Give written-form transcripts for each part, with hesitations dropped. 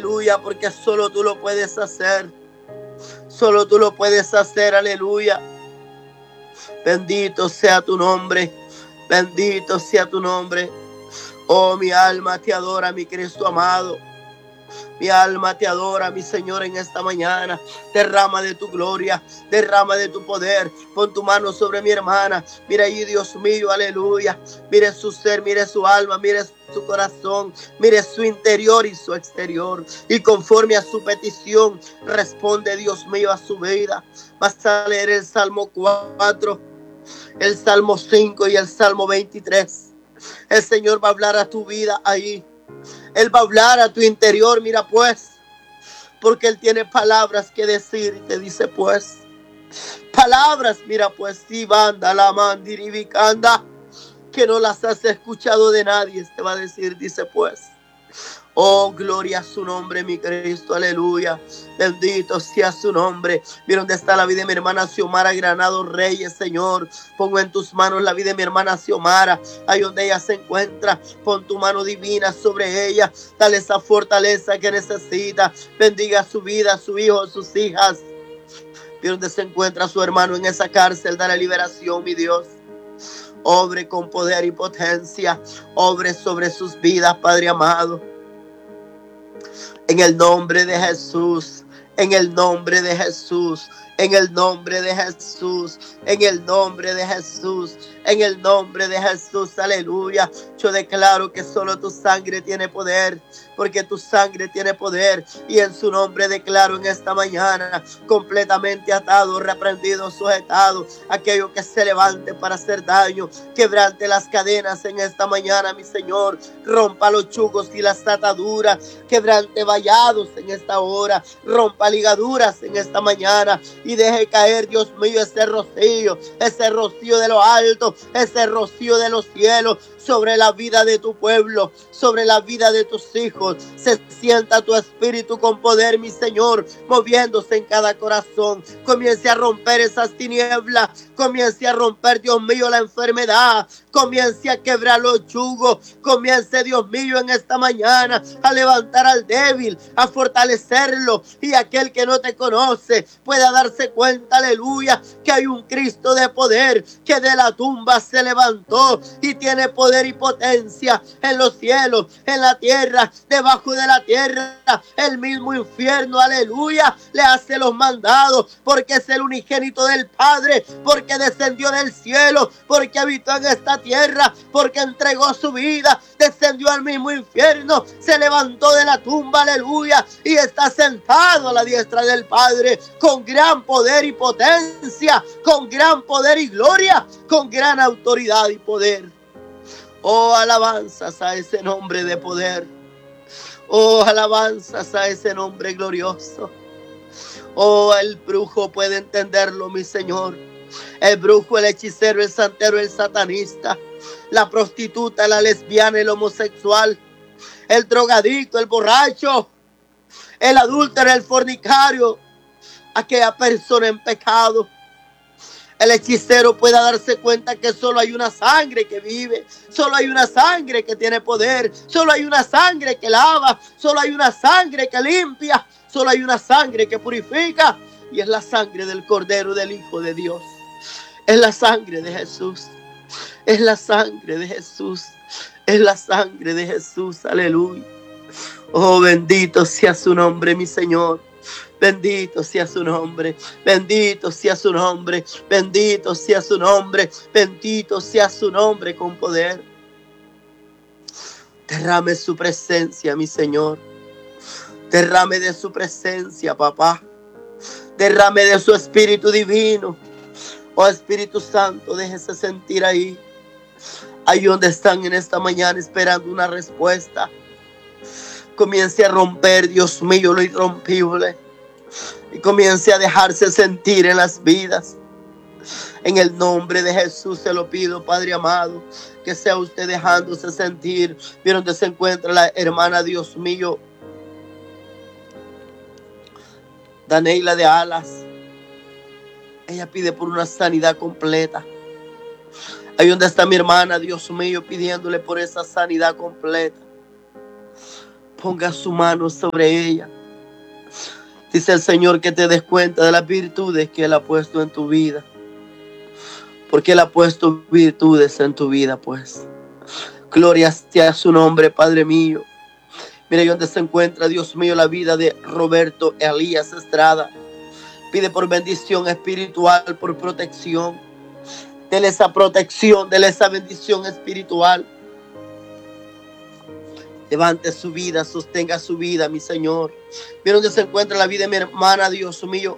aleluya, porque solo tú lo puedes hacer. Solo tú lo puedes hacer, aleluya. Bendito sea tu nombre. Bendito sea tu nombre. Oh, mi alma te adora, mi Cristo amado. Mi alma te adora, mi Señor, en esta mañana. Derrama de tu gloria, derrama de tu poder. Pon tu mano sobre mi hermana. Mira allí, Dios mío, aleluya. Mire su ser, mire su alma, mire su corazón, mire su interior y su exterior. Y conforme a su petición, responde, Dios mío, a su vida. Vas a leer el Salmo 4, el Salmo 5 y el Salmo 23. El Señor va a hablar a tu vida ahí. Él va a hablar a tu interior, mira pues, porque Él tiene palabras que decir y te dice pues, palabras, mira pues, si banda la mandiribicanda, que no las has escuchado de nadie, te va a decir, dice pues. Oh, gloria a su nombre, mi Cristo, aleluya. Bendito sea su nombre. Mira dónde está la vida de mi hermana Xiomara Granado Reyes, Señor. Pongo en tus manos la vida de mi hermana Xiomara. Ahí donde ella se encuentra, pon tu mano divina sobre ella. Dale esa fortaleza que necesita. Bendiga su vida, su hijo, sus hijas. Mira dónde se encuentra su hermano en esa cárcel. Dale liberación, mi Dios. Obre con poder y potencia. Obre sobre sus vidas, Padre amado. En el nombre de Jesús, en el nombre de Jesús, en el nombre de Jesús, en el nombre de Jesús, en el nombre de Jesús, aleluya. Yo declaro que solo tu sangre tiene poder, porque tu sangre tiene poder, y en su nombre declaro en esta mañana, completamente atado, reprendido, sujetado, aquello que se levante para hacer daño, quebrante las cadenas en esta mañana, mi Señor, rompa los yugos y las ataduras, quebrante vallados en esta hora, rompa ligaduras en esta mañana, y deje caer, Dios mío, ese rocío de lo alto, ese rocío de los cielos, sobre la vida de tu pueblo, sobre la vida de tus hijos. Se sienta tu espíritu con poder, mi Señor, moviéndose en cada corazón. Comience a romper esas tinieblas, comience a romper, Dios mío, la enfermedad, comience a quebrar los yugos, comience, Dios mío, en esta mañana a levantar al débil, a fortalecerlo, y aquel que no te conoce pueda darse cuenta, aleluya, que hay un Cristo de poder que de la tumba se levantó y tiene poder y potencia en los cielos, en la tierra, debajo de la tierra. El mismo infierno, aleluya, le hace los mandados, porque es el unigénito del Padre, porque descendió del cielo, porque habitó en esta tierra, porque entregó su vida, descendió al mismo infierno, se levantó de la tumba, aleluya, y está sentado a la diestra del Padre, con gran poder y potencia, con gran poder y gloria, con gran autoridad y poder. Oh, alabanzas a ese nombre de poder. Oh, alabanzas a ese nombre glorioso. Oh, el brujo puede entenderlo, mi Señor. El brujo, el hechicero, el santero, el satanista, la prostituta, la lesbiana, el homosexual, el drogadicto, el borracho, el adúltero, el fornicario, aquella persona en pecado. El hechicero pueda darse cuenta que solo hay una sangre que vive, solo hay una sangre que tiene poder, solo hay una sangre que lava, solo hay una sangre que limpia, solo hay una sangre que purifica, y es la sangre del Cordero del Hijo de Dios. Es la sangre de Jesús, es la sangre de Jesús, es la sangre de Jesús, aleluya. Oh, bendito sea su nombre, mi Señor. Bendito sea su nombre, bendito sea su nombre, bendito sea su nombre, bendito sea su nombre con poder. Derrame su presencia, mi Señor. Derrame de su presencia, papá. Derrame de su Espíritu Divino. Oh, Espíritu Santo, déjese sentir ahí. Ahí donde están en esta mañana esperando una respuesta. Comience a romper, Dios mío, lo irrompible. Y comience a dejarse sentir en las vidas. En el nombre de Jesús se lo pido, Padre amado, que sea usted dejándose sentir. Mira donde se encuentra la hermana, Dios mío, Daneila de Alas. Ella pide por una sanidad completa. Ahí donde está mi hermana, Dios mío, pidiéndole por esa sanidad completa. ponga su mano sobre ella. Dice el Señor que te des cuenta de las virtudes que Él ha puesto en tu vida. Porque Él ha puesto virtudes en tu vida, pues. Gloria sea su nombre, Padre mío. Mira ahí donde se encuentra, Dios mío, la vida de Roberto Elías Estrada. Pide por bendición espiritual, por protección. Dele esa protección, dele esa bendición espiritual. Levante su vida, sostenga su vida, mi Señor. Mira donde se encuentra la vida de mi hermana, Dios mío.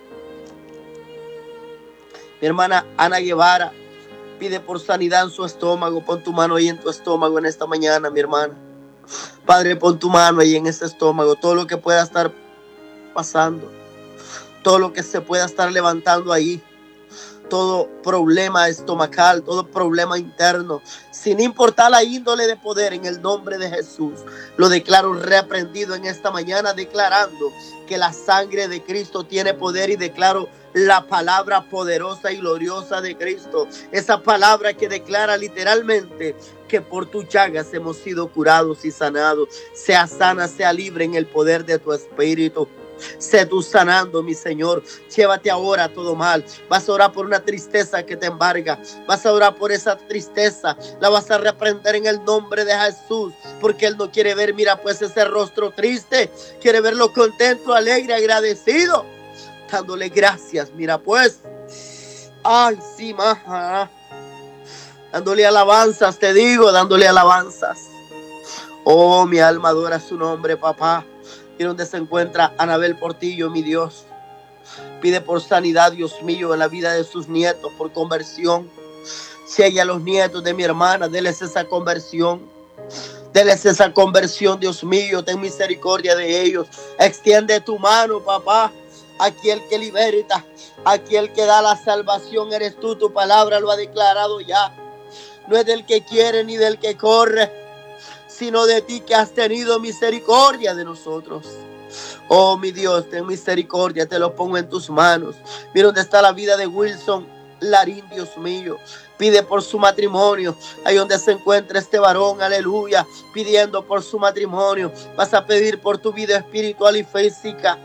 Mi hermana Ana Guevara pide por sanidad en su estómago. Pon tu mano ahí en tu estómago en esta mañana, mi hermana. Padre, pon tu mano ahí en ese estómago. Todo lo que pueda estar pasando, todo lo que se pueda estar levantando ahí, todo problema estomacal, todo problema interno, sin importar la índole de poder, en el nombre de Jesús, lo declaro reprendido en esta mañana, declarando que la sangre de Cristo tiene poder, y declaro la palabra poderosa y gloriosa de Cristo, esa palabra que declara literalmente que por tus llagas hemos sido curados y sanados. Sea sana, sea libre en el poder de tu espíritu. Sé tú sanando, mi Señor. Llévate ahora todo mal. Vas a orar por una tristeza que te embarga. Vas a orar por esa tristeza. La vas a reprender en el nombre de Jesús. Porque Él no quiere ver, mira, pues ese rostro triste. Quiere verlo contento, alegre, agradecido, dándole gracias, mira pues. Ay, sí, maja. Dándole alabanzas, te digo, dándole alabanzas. Oh, mi alma adora su nombre, papá. Y donde se encuentra Anabel Portillo, mi Dios. Pide por sanidad, Dios mío, en la vida de sus nietos, por conversión. Sigue a los nietos de mi hermana, déles esa conversión. Déles esa conversión, Dios mío, ten misericordia de ellos. Extiende tu mano, papá. Aquí el que liberta, aquí el que da la salvación eres tú. Tu palabra lo ha declarado ya. No es del que quiere ni del que corre, sino de ti, que has tenido misericordia de nosotros. Oh, mi Dios, ten misericordia, te lo pongo en tus manos. Mira dónde está la vida de Wilson Larín, Dios mío. Pide por su matrimonio, ahí donde se encuentra este varón, aleluya, pidiendo por su matrimonio. Vas a pedir por tu vida espiritual y física.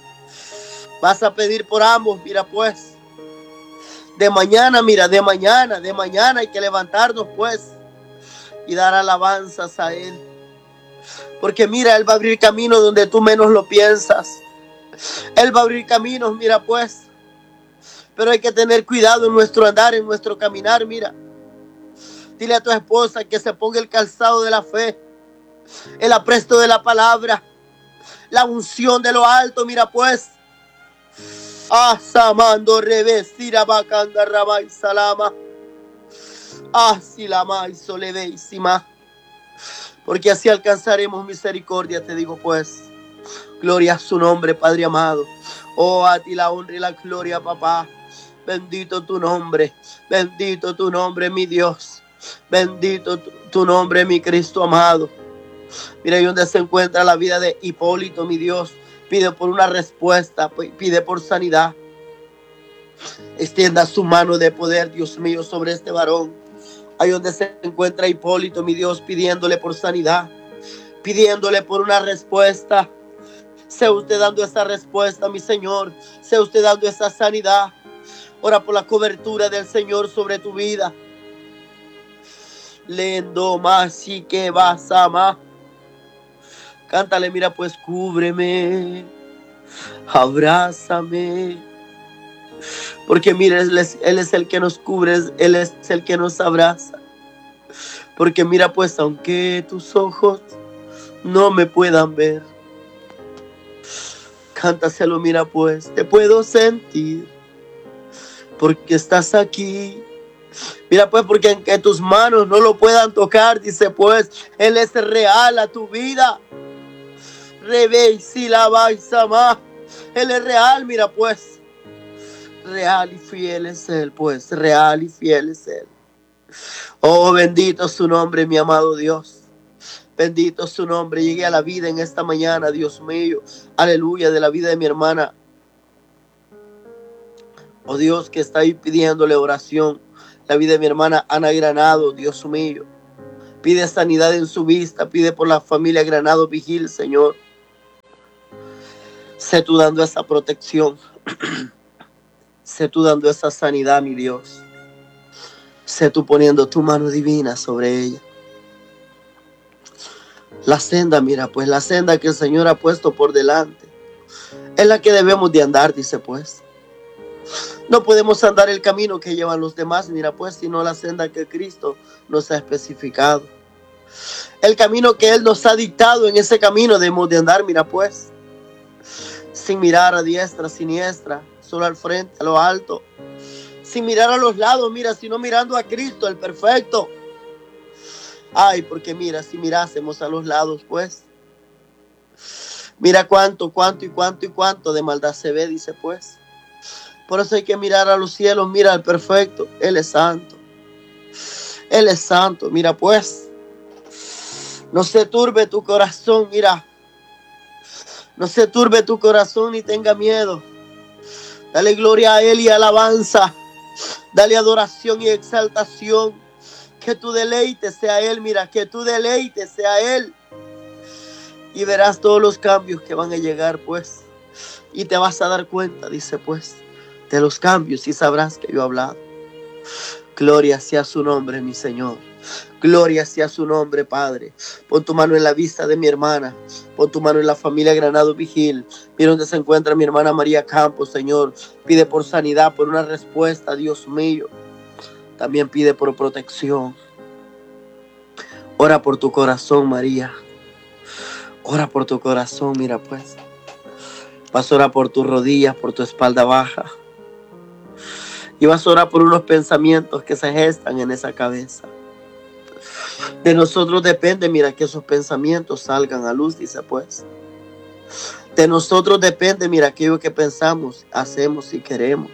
Vas a pedir por ambos, mira pues. De mañana, mira, de mañana hay que levantarnos pues y dar alabanzas a Él. Porque mira, Él va a abrir camino donde tú menos lo piensas. Él va a abrir caminos, mira pues. Pero hay que tener cuidado en nuestro andar, en nuestro caminar, mira. Dile a tu esposa que se ponga el calzado de la fe, el apresto de la palabra, la unción de lo alto, mira pues. Samando revesira bacanda rabai salama. Silama y soleveísima. Porque así alcanzaremos misericordia, te digo pues. Gloria a su nombre, Padre amado. Oh, a ti la honra y la gloria, papá. Bendito tu nombre, mi Dios. Bendito tu nombre, mi Cristo amado. Mira ahí donde se encuentra la vida de Hipólito, mi Dios. Pide por una respuesta, pide por sanidad. Extienda su mano de poder, Dios mío, sobre este varón. Ahí donde se encuentra Hipólito, mi Dios, pidiéndole por sanidad, pidiéndole por una respuesta. Sea usted dando esa respuesta, mi Señor. Sea usted dando esa sanidad. Ora por la cobertura del Señor sobre tu vida. Lendo más y que vas a más. Cántale, mira pues, cúbreme, abrázame. Porque mira, Él es el que nos cubre, Él es el que nos abraza. Porque mira pues, aunque tus ojos no me puedan ver, cántaselo, mira pues, te puedo sentir, porque estás aquí. Mira pues, porque aunque tus manos no lo puedan tocar, dice pues, Él es real a tu vida. Rebe si la vais a amar. Él es real, mira pues. Real y fiel es Él, pues. Real y fiel es Él. Oh, bendito su nombre, mi amado Dios. Bendito su nombre. Llegué a la vida en esta mañana, Dios mío. Aleluya, de la vida de mi hermana. Oh Dios, que está ahí pidiéndole oración. La vida de mi hermana Ana Granado, Dios mío. Pide sanidad en su vista. Pide por la familia Granado Vigil, Señor. Sé tú dando esa protección. Sé tú dando esa sanidad, mi Dios. Sé tú poniendo tu mano divina sobre ella. La senda, mira, pues la senda que el Señor ha puesto por delante es la que debemos de andar, dice pues. No podemos andar el camino que llevan los demás, mira pues, sino la senda que Cristo nos ha especificado. El camino que Él nos ha dictado, en ese camino debemos de andar, mira pues. Sin mirar a diestra, siniestra, solo al frente, a lo alto. Sin mirar a los lados, mira, sino mirando a Cristo, el perfecto. Ay, porque mira, si mirásemos a los lados, pues. Mira cuánto de maldad se ve, dice pues. Por eso hay que mirar a los cielos, mira al perfecto. Él es santo. Él es santo, mira pues. No se turbe tu corazón, mira. No se turbe tu corazón ni tenga miedo. Dale gloria a Él y alabanza. Dale adoración y exaltación. Que tu deleite sea Él, mira, que tu deleite sea Él. Y verás todos los cambios que van a llegar, pues. Y te vas a dar cuenta, dice pues, de los cambios y sabrás que yo he hablado. Gloria sea su nombre, mi Señor. Gloria sea su nombre, Padre. Pon tu mano en la vista de mi hermana. Pon tu mano en la familia Granado Vigil. Mira donde se encuentra mi hermana María Campos, Señor. Pide por sanidad, por una respuesta, Dios mío. También pide por protección. Ora por tu corazón, María. Ora por tu corazón, mira pues. Vas a orar por tus rodillas, por tu espalda baja. Y vas a orar por unos pensamientos que se gestan en esa cabeza. De nosotros depende, mira, que esos pensamientos salgan a luz, dice pues. De nosotros depende, mira, aquello que pensamos, hacemos y queremos.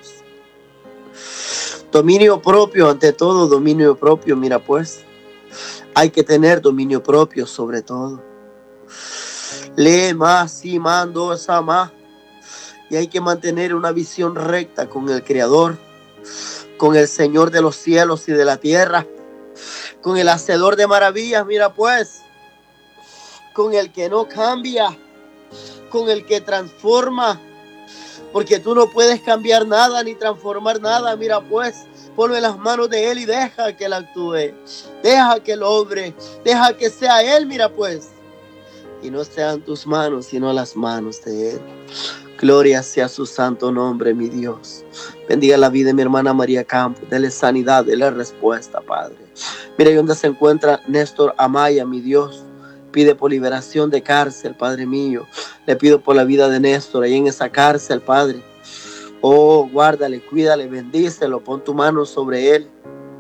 Dominio propio, ante todo, dominio propio, mira pues. Hay que tener dominio propio sobre todo. Lee más y mando esa más. Y hay que mantener una visión recta con el Creador, con el Señor de los cielos y de la tierra, con el Hacedor de maravillas, mira pues, con el que no cambia, con el que transforma, porque tú no puedes cambiar nada ni transformar nada, mira pues, ponlo en las manos de Él y deja que Él actúe, deja que Él obre, deja que sea Él, mira pues, y no sean tus manos, sino las manos de Él. Gloria sea su santo nombre, mi Dios. Bendiga la vida de mi hermana María Campos. Dele sanidad, dele respuesta, Padre. Mira ahí donde se encuentra Néstor Amaya, mi Dios. Pide por liberación de cárcel, Padre mío. Le pido por la vida de Néstor ahí en esa cárcel, Padre. Oh, guárdale, cuídale, bendícelo. Pon tu mano sobre él.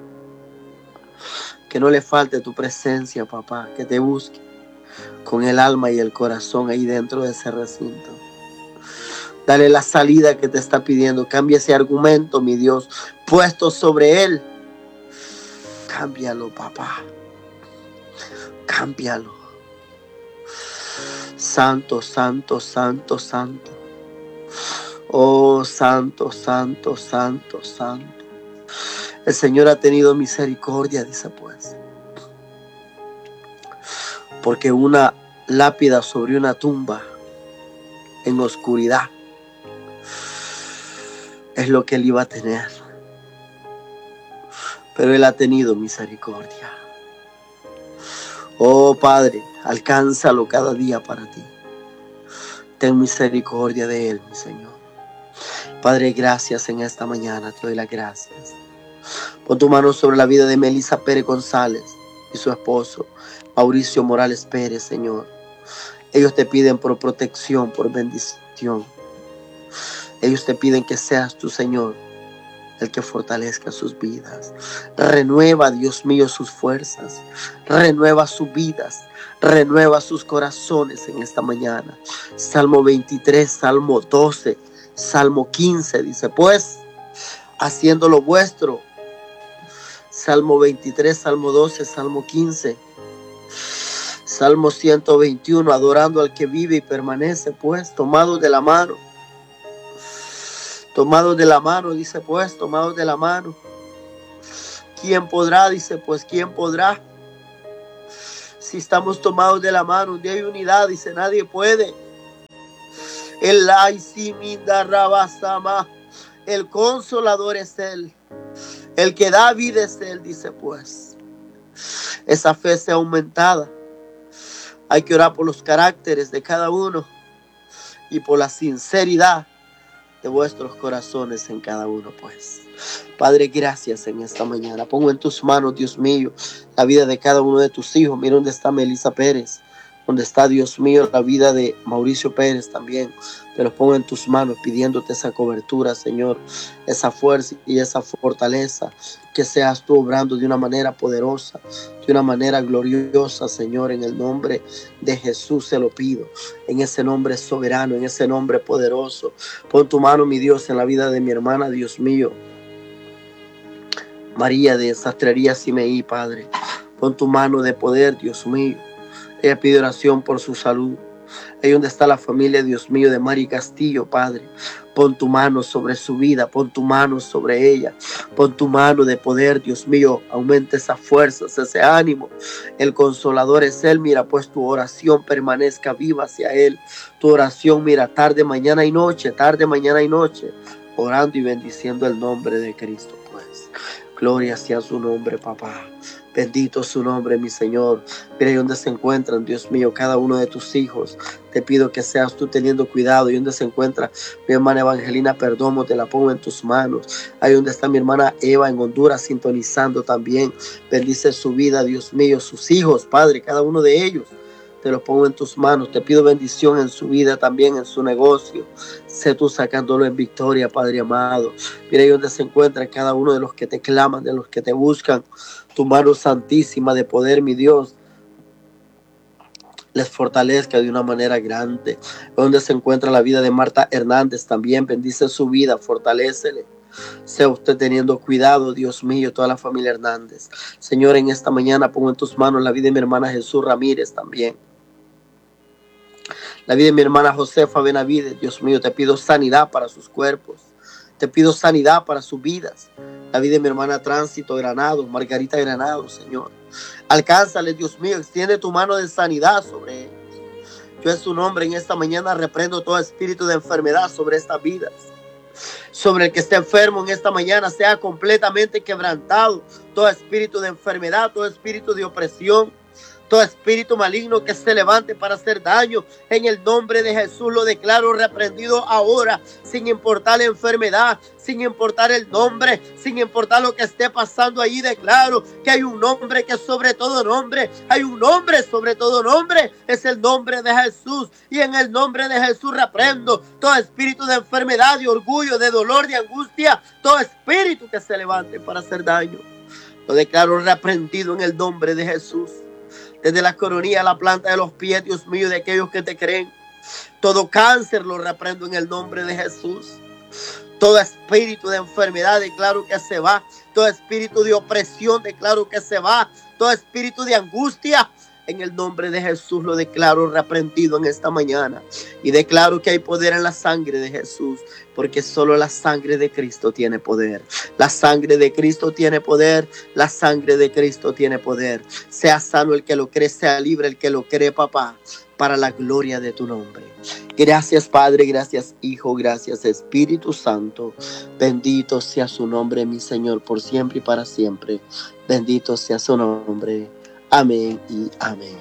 Que no le falte tu presencia, papá. Que te busque con el alma y el corazón ahí dentro de ese recinto. Dale la salida que te está pidiendo. Cambia ese argumento, mi Dios, puesto sobre él. Cámbialo, papá. Cámbialo. Santo, santo, santo, santo. Oh, santo, santo, santo, santo. El Señor ha tenido misericordia, dice pues. Porque una lápida sobre una tumba en oscuridad es lo que él iba a tener. Pero él ha tenido misericordia. Oh Padre, alcánzalo cada día para ti. Ten misericordia de él, mi Señor. Padre, gracias en esta mañana. Te doy las gracias. Pon tu mano sobre la vida de Melissa Pérez González y su esposo, Mauricio Morales Pérez, Señor. Ellos te piden por protección, por bendición. Ellos te piden que seas tu Señor el que fortalezca sus vidas. Renueva, Dios mío, sus fuerzas. Renueva sus vidas. Renueva sus corazones en esta mañana. Salmo 23, Salmo 12, Salmo 15, dice pues, haciéndolo vuestro. Salmo 23, Salmo 12, Salmo 15. Salmo 121, adorando al que vive y permanece, pues, tomados de la mano. Tomados de la mano, dice pues, tomados de la mano. ¿Quién podrá? Dice pues, ¿quién podrá? Si estamos tomados de la mano, donde hay unidad, dice, nadie puede. El consolador es Él. El que da vida es Él, dice pues. Esa fe sea aumentada. Hay que orar por los caracteres de cada uno y por la sinceridad de vuestros corazones en cada uno, pues. Padre, gracias en esta mañana. Pongo en tus manos, Dios mío, la vida de cada uno de tus hijos. Mira dónde está Melissa Pérez, donde está, Dios mío, la vida de Mauricio Pérez también. Te los pongo en tus manos, pidiéndote esa cobertura, Señor, esa fuerza y esa fortaleza, que seas tú obrando de una manera poderosa, de una manera gloriosa, Señor, en el nombre de Jesús se lo pido, en ese nombre soberano, en ese nombre poderoso. Pon tu mano, mi Dios, en la vida de mi hermana, Dios mío, María de Sastrería Simeí, Padre. Pon tu mano de poder, Dios mío. Ella pide oración por su salud. Ahí donde está la familia, Dios mío, de Mari Castillo, Padre. Pon tu mano sobre su vida, pon tu mano sobre ella. Pon tu mano de poder, Dios mío. Aumenta esas fuerzas, ese ánimo. El consolador es Él. Mira, pues tu oración permanezca viva hacia Él. Tu oración, mira, tarde, mañana y noche, orando y bendiciendo el nombre de Cristo, pues. Gloria sea su nombre, papá. Bendito su nombre, mi Señor. Mira ahí donde se encuentran, Dios mío, cada uno de tus hijos. Te pido que seas tú teniendo cuidado. Y donde se encuentra mi hermana Evangelina Perdomo, te la pongo en tus manos. Ahí donde está mi hermana Eva en Honduras, sintonizando también. Bendice su vida, Dios mío, sus hijos, Padre, cada uno de ellos. Te los pongo en tus manos. Te pido bendición en su vida, también en su negocio. Sé tú sacándolo en victoria, Padre amado. Mira ahí donde se encuentra cada uno de los que te claman, de los que te buscan. Tu mano santísima de poder, mi Dios, les fortalezca de una manera grande. Donde se encuentra la vida de Marta Hernández también. Bendice su vida, fortalécele. Sea usted teniendo cuidado, Dios mío, toda la familia Hernández. Señor, en esta mañana pongo en tus manos la vida de mi hermana Jesús Ramírez también. La vida de mi hermana Josefa Benavides. Dios mío, te pido sanidad para sus cuerpos. Te pido sanidad para sus vidas. La vida de mi hermana Tránsito Granados, Margarita Granados, Señor. Alcánzale, Dios mío, extiende tu mano de sanidad sobre ellos. Yo en su nombre en esta mañana reprendo todo espíritu de enfermedad sobre estas vidas. Sobre el que esté enfermo en esta mañana sea completamente quebrantado. Todo espíritu de enfermedad, todo espíritu de opresión, todo espíritu maligno que se levante para hacer daño, en el nombre de Jesús lo declaro reprendido ahora, sin importar la enfermedad, sin importar el nombre, sin importar lo que esté pasando ahí. Declaro que hay un nombre que sobre todo nombre, hay un nombre sobre todo nombre, es el nombre de Jesús. Y en el nombre de Jesús reprendo todo espíritu de enfermedad, de orgullo, de dolor, de angustia, todo espíritu que se levante para hacer daño. Lo declaro reprendido en el nombre de Jesús. Desde la coronilla a la planta de los pies, Dios mío, de aquellos que te creen. Todo cáncer lo reprendo en el nombre de Jesús. Todo espíritu de enfermedad declaro que se va. Todo espíritu de opresión declaro que se va. Todo espíritu de angustia, en el nombre de Jesús lo declaro reprendido en esta mañana. Y declaro que hay poder en la sangre de Jesús, porque solo la sangre de Cristo tiene poder. La sangre de Cristo tiene poder. La sangre de Cristo tiene poder. Sea sano el que lo cree, sea libre el que lo cree, papá, para la gloria de tu nombre. Gracias, Padre, gracias, Hijo, gracias, Espíritu Santo. Bendito sea su nombre, mi Señor, por siempre y para siempre. Bendito sea su nombre. Amén y amén.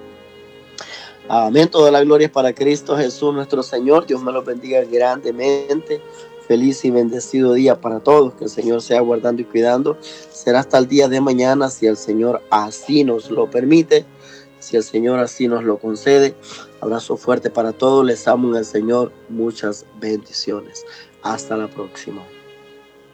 Amén. Toda la gloria es para Cristo Jesús nuestro Señor. Dios me los bendiga grandemente. Feliz y bendecido día para todos. Que el Señor sea guardando y cuidando. Será hasta el día de mañana, si el Señor así nos lo permite, si el Señor así nos lo concede. Abrazo fuerte para todos. Les amo en el Señor. Muchas bendiciones. Hasta la próxima.